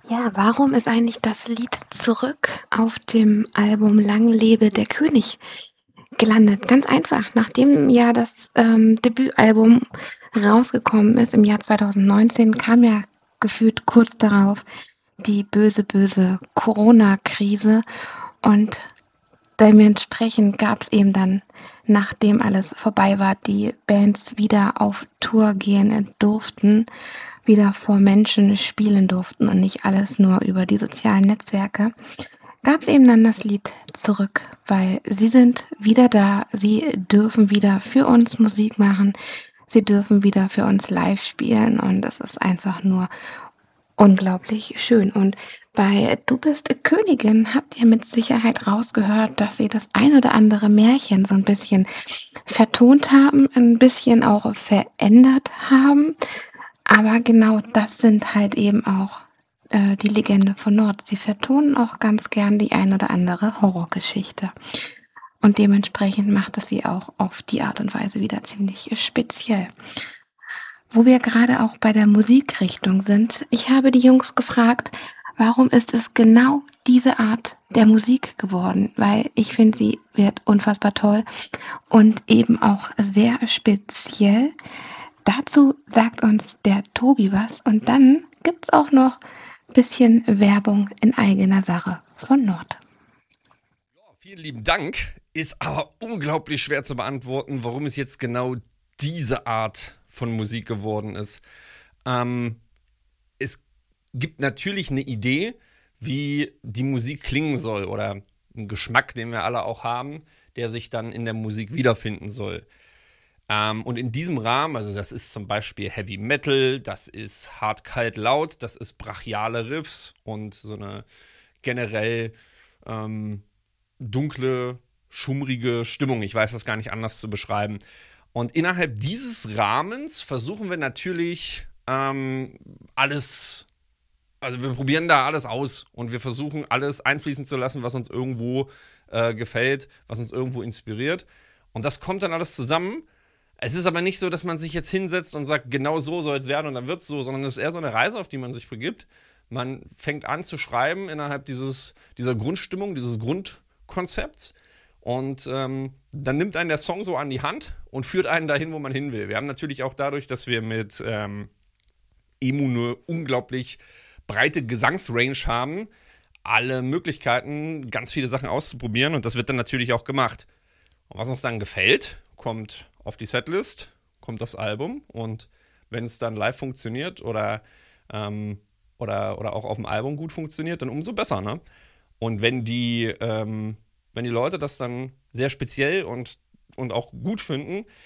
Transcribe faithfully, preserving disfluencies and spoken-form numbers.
Ja, warum ist eigentlich das Lied „Zurück“ auf dem Album „Lang lebe der König“ gelandet? Ganz einfach, nachdem ja das, ähm, Debütalbum rausgekommen ist im Jahr zweitausendneunzehn, kam ja gefühlt kurz darauf die böse, böse Corona-Krise und dementsprechend gab's eben dann, nachdem alles vorbei war, die Bands wieder auf Tour gehen äh, durften, wieder vor Menschen spielen durften und nicht alles nur über die sozialen Netzwerke, gab's eben dann das Lied „Zurück“, weil sie sind wieder da. Sie dürfen wieder für uns Musik machen. Sie dürfen wieder für uns live spielen und das ist einfach nur unglaublich schön. Und bei „Du bist Königin“ habt ihr mit Sicherheit rausgehört, dass sie das ein oder andere Märchen so 'n bisschen vertont haben, 'n bisschen auch verändert haben. Aber genau das sind halt eben auch, äh, die Legende von Nord. Sie vertonen auch ganz gern die ein oder andere Horrorgeschichte. Und dementsprechend macht es sie auch auf die Art und Weise wieder ziemlich speziell. Wo wir grade auch bei der Musikrichtung sind, ich habe die Jungs gefragt: „Warum ist es genau diese Art der Musik geworden?“ Weil ich finde, sie wird unfassbar toll und eben auch sehr speziell. Dazu sagt uns der Tobi was und dann gibt's auch noch bisschen Werbung in eigener Sache von Nord. Ja, vielen lieben Dank. Ist aber unglaublich schwer zu beantworten, warum es jetzt genau diese Art von Musik geworden ist. Ähm, es gibt natürlich eine Idee, wie die Musik klingen soll oder einen Geschmack, den wir alle auch haben, der sich dann in der Musik wiederfinden soll. Ähm, und in diesem Rahmen, also das ist zum Beispiel Heavy Metal, das ist hart, kalt, laut, das ist brachiale Riffs und so eine generell ähm, dunkle, schummrige Stimmung. Ich weiß das gar nicht anders zu beschreiben. Und innerhalb dieses Rahmens versuchen wir natürlich ähm, alles, also wir probieren da alles aus und wir versuchen alles einfließen zu lassen, was uns irgendwo äh, gefällt, was uns irgendwo inspiriert. Und das kommt dann alles zusammen. Es ist aber nicht so, dass man sich jetzt hinsetzt und sagt, genau so soll es werden und dann wird es so, sondern es ist eher so eine Reise, auf die man sich begibt. Man fängt an zu schreiben innerhalb dieses, dieser Grundstimmung, dieses Grundkonzepts. Und ähm, dann nimmt einen der Song so an die Hand und führt einen dahin, wo man hin will. Wir haben natürlich auch dadurch, dass wir mit ähm, Emu eine unglaublich breite Gesangsrange haben, alle Möglichkeiten, ganz viele Sachen auszuprobieren. Und das wird dann natürlich auch gemacht. Und was uns dann gefällt, kommt auf die Setlist, kommt aufs Album. Und wenn es dann live funktioniert oder, ähm, oder, oder auch auf dem Album gut funktioniert, dann umso besser, ne? Und wenn die, ähm, wenn die Leute das dann sehr speziell und, und auch gut finden,